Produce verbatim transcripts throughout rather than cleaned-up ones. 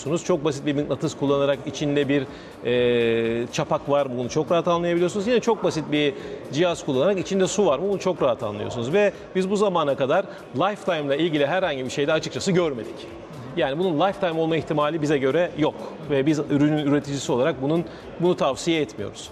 anlayabiliyorsunuz. Çok basit bir mıknatıs kullanarak içinde bir e, çapak var mı bunu çok rahat anlayabiliyorsunuz. Yine çok basit bir cihaz kullanarak içinde su var mı bunu çok rahat anlıyorsunuz. Ve biz bu zamana kadar Lifetime ile ilgili herhangi bir şeyde açıkçası görmedik. Yani bunun lifetime olma ihtimali bize göre yok ve biz ürünün üreticisi olarak bunun bunu tavsiye etmiyoruz.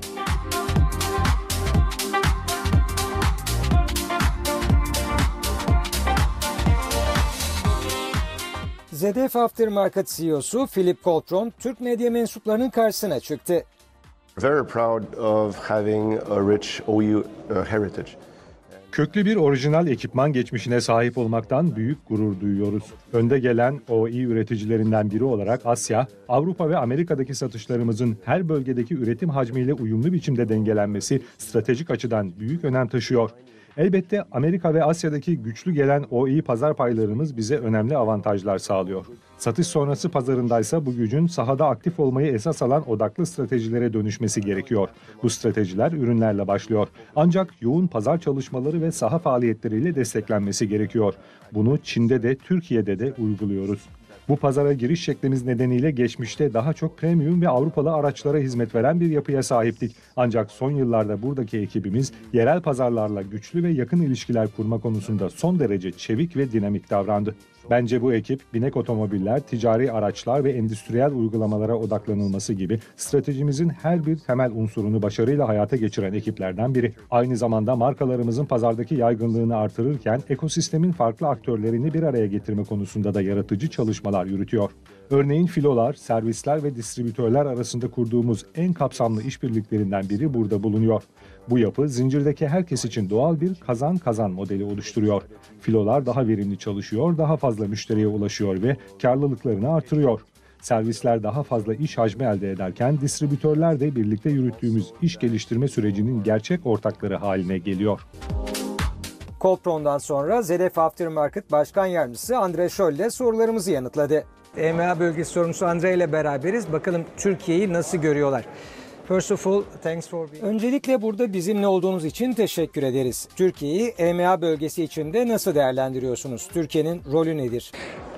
Z D F Aftermarket C E O'su Philip Coltron, Türk medya mensuplarının karşısına çıktı. Very proud of having a rich O E uh, heritage. Köklü bir orijinal ekipman geçmişine sahip olmaktan büyük gurur duyuyoruz. Önde gelen O E üreticilerinden biri olarak Asya, Avrupa ve Amerika'daki satışlarımızın her bölgedeki üretim hacmiyle uyumlu biçimde dengelenmesi stratejik açıdan büyük önem taşıyor. Elbette Amerika ve Asya'daki güçlü gelen O E pazar paylarımız bize önemli avantajlar sağlıyor. Satış sonrası pazarındaysa bu gücün sahada aktif olmayı esas alan odaklı stratejilere dönüşmesi gerekiyor. Bu stratejiler ürünlerle başlıyor. Ancak yoğun pazar çalışmaları ve saha faaliyetleriyle desteklenmesi gerekiyor. Bunu Çin'de de Türkiye'de de uyguluyoruz. Bu pazara giriş şeklimiz nedeniyle geçmişte daha çok premium ve Avrupalı araçlara hizmet veren bir yapıya sahiptik. Ancak son yıllarda buradaki ekibimiz yerel pazarlarla güçlü ve yakın ilişkiler kurma konusunda son derece çevik ve dinamik davrandı. Bence bu ekip binek otomobiller, ticari araçlar ve endüstriyel uygulamalara odaklanılması gibi stratejimizin her bir temel unsurunu başarıyla hayata geçiren ekiplerden biri. Aynı zamanda markalarımızın pazardaki yaygınlığını artırırken ekosistemin farklı aktörlerini bir araya getirme konusunda da yaratıcı çalışmalar yürütüyor. Örneğin filolar, servisler ve distribütörler arasında kurduğumuz en kapsamlı işbirliklerinden biri burada bulunuyor. Bu yapı zincirdeki herkes için doğal bir kazan-kazan modeli oluşturuyor. Filolar daha verimli çalışıyor, daha fazla müşteriye ulaşıyor ve karlılıklarını artırıyor. Servisler daha fazla iş hacmi elde ederken distribütörler de birlikte yürüttüğümüz iş geliştirme sürecinin gerçek ortakları haline geliyor. Coltron'dan sonra Z D F Aftermarket Başkan Yardımcısı Andre Scholl sorularımızı yanıtladı. E M A bölgesi sorumlusu Andre ile beraberiz. Bakalım Türkiye'yi nasıl görüyorlar? First of all, thanks for being... Öncelikle burada bizimle olduğunuz için teşekkür ederiz. Türkiye'yi E M A bölgesi içinde nasıl değerlendiriyorsunuz? Türkiye'nin rolü nedir?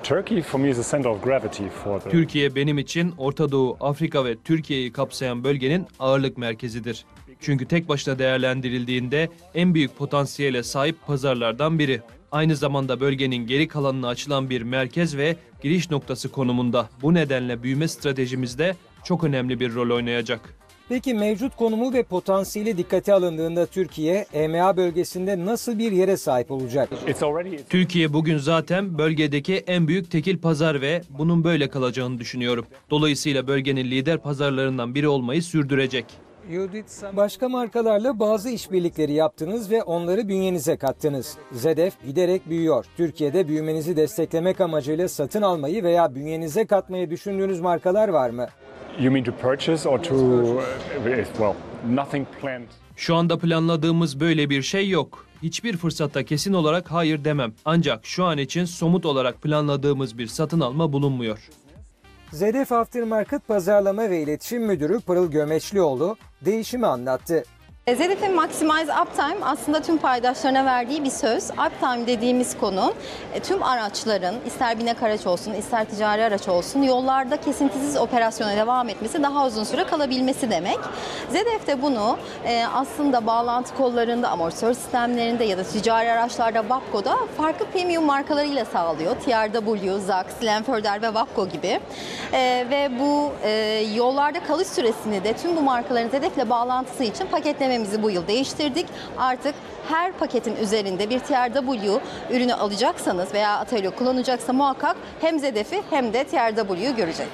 Türkiye benim için Orta Doğu, Afrika ve Türkiye'yi kapsayan bölgenin ağırlık merkezidir. Çünkü tek başına değerlendirildiğinde en büyük potansiyele sahip pazarlardan biri. Aynı zamanda bölgenin geri kalanına açılan bir merkez ve giriş noktası konumunda. Bu nedenle büyüme stratejimizde çok önemli bir rol oynayacak. Peki mevcut konumu ve potansiyeli dikkate alındığında Türkiye, E M A bölgesinde nasıl bir yere sahip olacak? Türkiye bugün zaten bölgedeki en büyük tekil pazar ve bunun böyle kalacağını düşünüyorum. Dolayısıyla bölgenin lider pazarlarından biri olmayı sürdürecek. Başka markalarla bazı işbirlikleri yaptınız ve onları bünyenize kattınız. Z D F giderek büyüyor. Türkiye'de büyümenizi desteklemek amacıyla satın almayı veya bünyenize katmayı düşündüğünüz markalar var mı? You mean to purchase or to well, nothing planned. Şu anda planladığımız böyle bir şey yok. Hiçbir fırsatta kesin olarak hayır demem. Ancak şu an için somut olarak planladığımız bir satın alma bulunmuyor. Z D F Aftermarket Pazarlama ve İletişim Müdürü Pırıl Gömeçlioğlu değişimi anlattı. Z D F'in Maximize Uptime aslında tüm paydaşlarına verdiği bir söz. Uptime dediğimiz konu tüm araçların ister binek araç olsun ister ticari araç olsun yollarda kesintisiz operasyona devam etmesi, daha uzun süre kalabilmesi demek. Z D F de bunu aslında bağlantı kollarında, amortisör sistemlerinde ya da ticari araçlarda Wapco'da farklı premium markalarıyla sağlıyor. T R W, Zax, Glenförder ve Wapco gibi. Ve bu yollarda kalış süresini de tüm bu markaların Z D F ile bağlantısı için paketleme bu yıl değiştirdik. Artık her paketin üzerinde bir T R W ürünü alacaksanız veya atölye kullanacaksa muhakkak hem Z D F'i hem de T R W'yu görecek.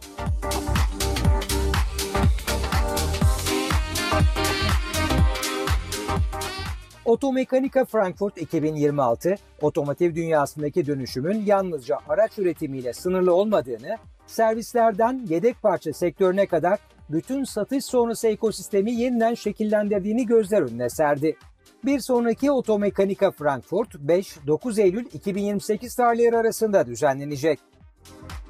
Otomekanika Frankfurt iki bin yirmi altı, otomotiv dünyasındaki dönüşümün yalnızca araç üretimiyle sınırlı olmadığını, servislerden yedek parça sektörüne kadar bütün satış sonrası ekosistemi yeniden şekillendirdiğini gözler önüne serdi. Bir sonraki Otomekanika Frankfurt beş dokuz Eylül iki bin yirmi sekiz tarihleri arasında düzenlenecek.